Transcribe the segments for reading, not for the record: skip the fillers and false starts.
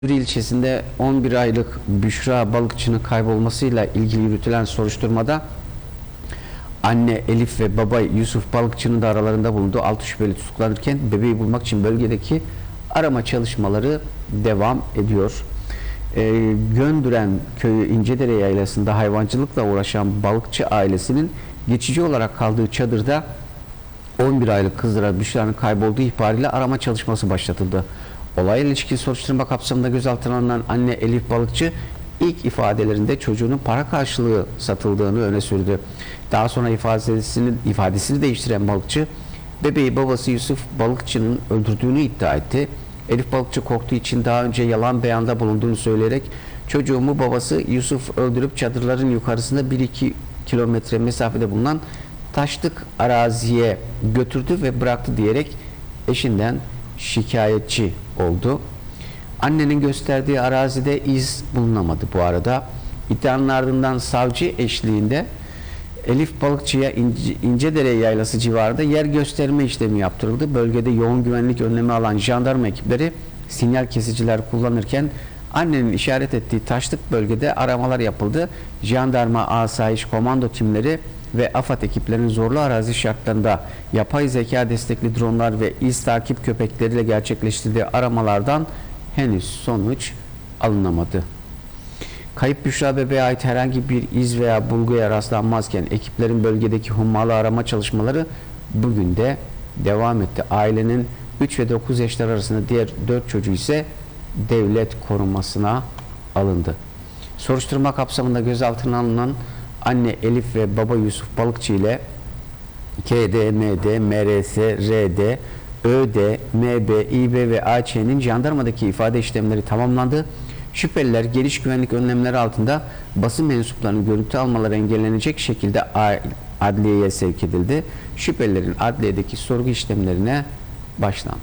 Silivri ilçesinde 11 aylık Büşra balıkçının kaybolmasıyla ilgili yürütülen soruşturmada anne Elif ve baba Yusuf balıkçının da aralarında bulunduğu 6 şüpheli tutuklanırken bebeği bulmak için bölgedeki arama çalışmaları devam ediyor. Göndüren köyü İncedere Yaylası'nda hayvancılıkla uğraşan balıkçı ailesinin geçici olarak kaldığı çadırda 11 aylık kızdıra Büşra'nın kaybolduğu ihbarıyla arama çalışması başlatıldı. Olayla ilişkin soruşturma kapsamında gözaltına alınan anne Elif balıkçı ilk ifadelerinde çocuğunun para karşılığı satıldığını öne sürdü. Daha sonra ifadesini değiştiren balıkçı bebeği babası Yusuf balıkçının öldürdüğünü iddia etti. Elif balıkçı korktuğu için daha önce yalan beyanda bulunduğunu söyleyerek çocuğumu babası Yusuf öldürüp çadırların yukarısında 1-2 kilometre mesafede bulunan taşlık araziye götürdü ve bıraktı diyerek eşinden şikayetçi oldu. Annenin gösterdiği arazide iz bulunamadı bu arada. İddianın ardından savcı eşliğinde Elif balıkçıya İncedere Yaylası civarında yer gösterme işlemi yaptırıldı. Bölgede yoğun güvenlik önlemi alan jandarma ekipleri sinyal kesiciler kullanırken annenin işaret ettiği taşlık bölgede aramalar yapıldı. Jandarma, asayiş, komando timleri ve AFAD ekiplerinin zorlu arazi şartlarında yapay zeka destekli dronlar ve iz takip köpekleriyle gerçekleştirdiği aramalardan henüz sonuç alınamadı. Kayıp Büşra bebeğe ait herhangi bir iz veya bulguya rastlanmazken ekiplerin bölgedeki hummalı arama çalışmaları bugün de devam etti. Ailenin 3 ve 9 yaşlar arasında diğer 4 çocuğu ise devlet korumasına alındı. Soruşturma kapsamında gözaltına alınan anne Elif ve baba Yusuf balıkçı ile KD, MD, MRS, RD, ÖD, MB, İB ve AÇ'nin jandarmadaki ifade işlemleri tamamlandı. Şüpheliler geniş güvenlik önlemleri altında basın mensuplarının görüntü almaları engellenecek şekilde adliyeye sevk edildi. Şüphelilerin adliyedeki sorgu işlemlerine başlandı.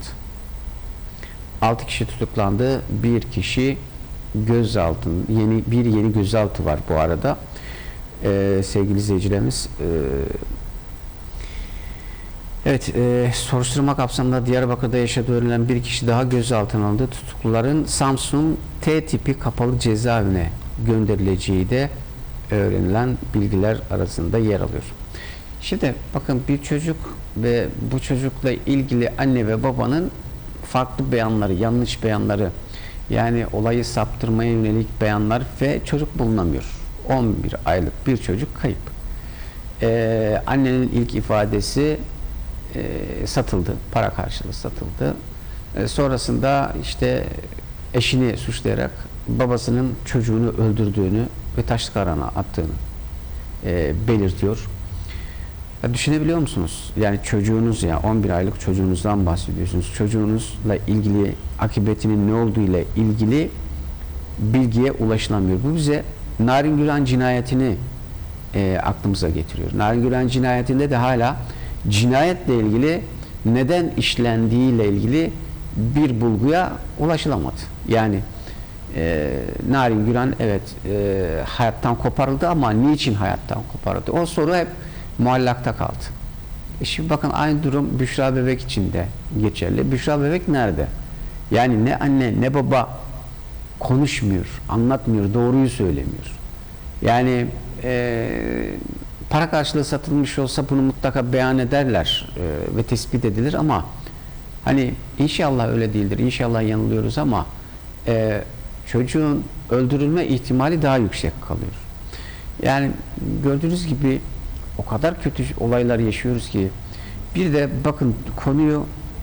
6 kişi tutuklandı, 1 kişi gözaltı, yeni gözaltı var bu arada. Sevgili izleyicilerimiz, evet, soruşturma kapsamında Diyarbakır'da yaşadığı öğrenilen bir kişi daha gözaltına alındı. Tutukluların Samsun T tipi kapalı cezaevine gönderileceği de öğrenilen bilgiler arasında yer alıyor. Şimdi bakın, bir çocuk ve bu çocukla ilgili anne ve babanın farklı beyanları, yanlış beyanları, yani olayı saptırmaya yönelik beyanlar ve çocuk bulunamıyor. 11 aylık bir çocuk kayıp. Annenin ilk ifadesi satıldı, para karşılığı satıldı. Sonrasında işte eşini suçlayarak babasının çocuğunu öldürdüğünü ve taşlık arana attığını belirtiyor. Ya düşünebiliyor musunuz? Yani çocuğunuz, ya 11 aylık çocuğunuzdan bahsediyorsunuz. Çocuğunuzla ilgili, akıbetinin ne olduğu ile ilgili bilgiye ulaşılamıyor. Bu bize Narin Güran cinayetini aklımıza getiriyor. Narin Güran cinayetinde de hala cinayetle ilgili neden işlendiğiyle ilgili bir bulguya ulaşılamadı. Yani Narin Güran evet hayattan koparıldı ama niçin hayattan koparıldı? O soru hep muallakta kaldı. Şimdi bakın, aynı durum Büşra bebek için de geçerli. Büşra bebek nerede? Yani ne anne ne baba konuşmuyor, anlatmıyor, doğruyu söylemiyor. Yani para karşılığı satılmış olsa bunu mutlaka beyan ederler ve tespit edilir ama hani inşallah öyle değildir, inşallah yanılıyoruz ama çocuğun öldürülme ihtimali daha yüksek kalıyor. Yani gördüğünüz gibi o kadar kötü olaylar yaşıyoruz ki. Bir de bakın, konuyu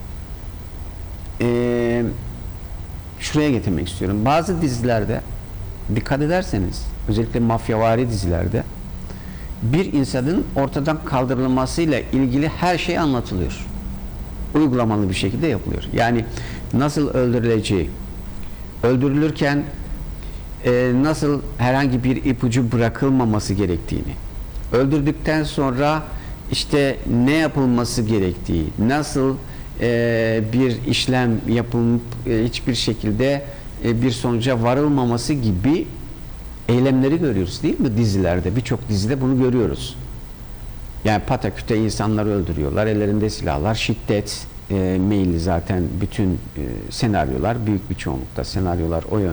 şuraya getirmek istiyorum. Bazı dizilerde dikkat ederseniz, özellikle mafyavari dizilerde bir insanın ortadan kaldırılmasıyla ilgili her şey anlatılıyor. Uygulamalı bir şekilde yapılıyor. Yani nasıl öldürüleceği, öldürülürken nasıl herhangi bir ipucu bırakılmaması gerektiğini, öldürdükten sonra işte ne yapılması gerektiği, nasıl bir işlem yapılıp hiçbir şekilde bir sonuca varılmaması gibi eylemleri görüyoruz değil mi dizilerde? Birçok dizide bunu görüyoruz. Yani pataküte insanları öldürüyorlar, ellerinde silahlar, şiddet, meyilli zaten bütün senaryolar, büyük bir çoğunlukta senaryolar o yönde.